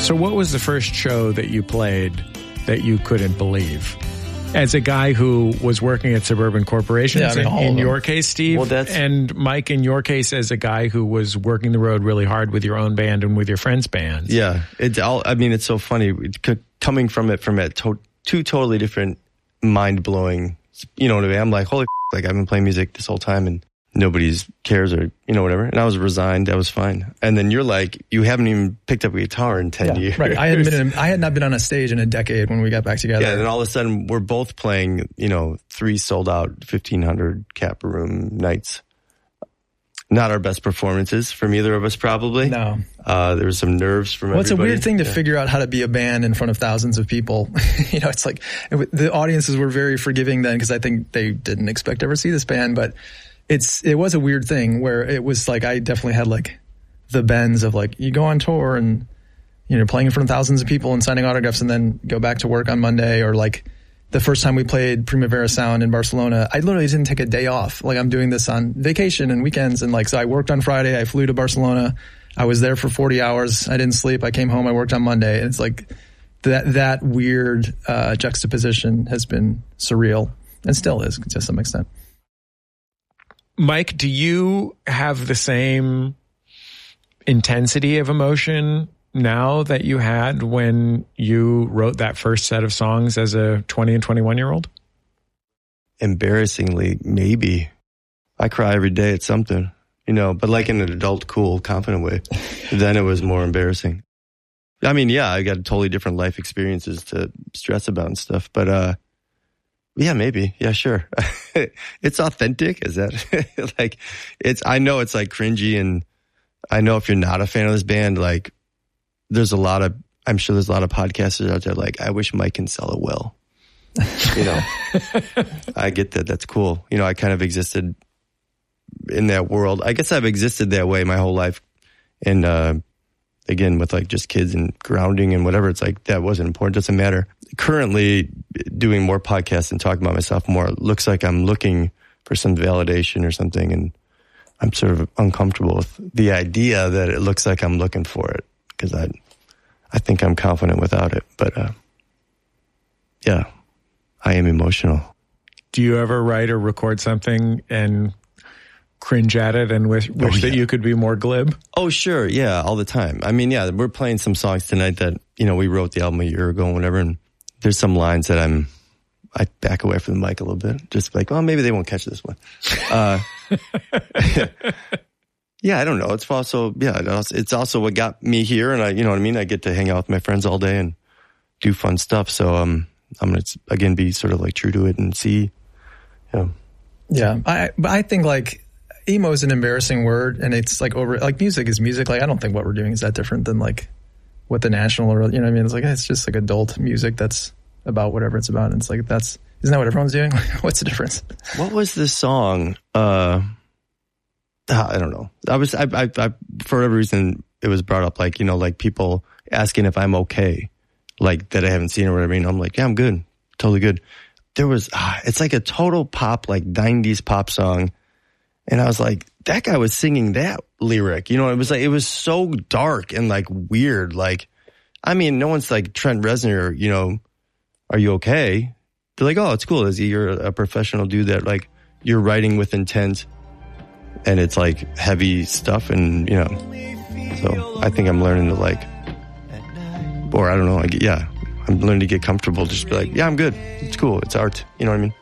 So what was the first show that you played that you couldn't believe? As a guy who was working at Suburban Corporations, in your case, Steve, and Mike, in your case, as a guy who was working the road really hard with your own band and with your friends' bands. Yeah, it's so funny coming from two totally different, mind-blowing, you know what I mean? I'm like, holy like I've been playing music this whole time and nobody's cares or, you know, whatever. And I was resigned. I was fine. And then you're like, you haven't even picked up a guitar in 10 years. Right. I had not been on a stage in a decade when we got back together. Yeah. And then all of a sudden we're both playing, 3 sold out 1,500 Kappa Room nights. Not our best performances from either of us, probably. No. There was some nerves from everybody. It's a weird thing to figure out how to be a band in front of thousands of people. It's like the audiences were very forgiving then because I think they didn't expect to ever see this band, but it was a weird thing where it was like I definitely had like the bends of like you go on tour and playing in front of thousands of people and signing autographs and then go back to work on Monday, or like the first time we played Primavera Sound in Barcelona, I literally didn't take a day off. Like I'm doing this on vacation and weekends, and so I worked on Friday, I flew to Barcelona, I was there for 40 hours, I didn't sleep, I came home, I worked on Monday, and it's like that weird juxtaposition has been surreal and still is to some extent. Mike, do you have the same intensity of emotion now that you had when you wrote that first set of songs as a 20 and 21-year-old? Embarrassingly, maybe. I cry every day at something, but like in an adult, cool, confident way. Then it was more embarrassing. I mean, yeah, I got totally different life experiences to stress about and stuff, but yeah, maybe. Yeah, sure. It's authentic. Is that like I know it's like cringy, and I know if you're not a fan of this band, like I'm sure there's a lot of podcasters out there like, I wish Mike Kinsella well. I get that. That's cool. I kind of existed in that world. I guess I've existed that way my whole life. And again, with like just kids and grounding and whatever, it's like that wasn't important. It doesn't matter. Currently doing more podcasts and talking about myself more, it looks like I'm looking for some validation or something, and I'm sort of uncomfortable with the idea that it looks like I'm looking for it, because I think I'm confident without it. But yeah, I am emotional. Do you ever write or record something and cringe at it and wish that you could be more glib? Oh, sure. Yeah, all the time. I mean, yeah, we're playing some songs tonight that, we wrote the album a year ago and whatever, and there's some lines that I back away from the mic a little bit. Just like, well, maybe they won't catch this one. Yeah, I don't know. It's also, it's also what got me here, and you know what I mean? I get to hang out with my friends all day and do fun stuff. So I'm going to, again, be sort of like true to it and see, Yeah, I think like emo is an embarrassing word, and it's like music is music. Like I don't think what we're doing is that different than like what the National or, you know what I mean? It's like, it's just like adult music that's about whatever it's about. And it's like, isn't that what everyone's doing? What's the difference? What was the song? I don't know. I for whatever reason, it was brought up like, like people asking if I'm okay, like that I haven't seen or whatever. I'm like, yeah, I'm good. Totally good. There was, it's like a total pop, like 90s pop song. And I was like, that guy was singing that lyric. It was like, it was so dark and like weird. Like, I mean, no one's like Trent Reznor, are you okay? They're like, oh, it's cool. You're a professional dude that like you're writing with intent, and it's like heavy stuff. And, so I think I'm learning to like, or I don't know, I'm learning to get comfortable. Just be like, yeah, I'm good. It's cool. It's art. You know what I mean?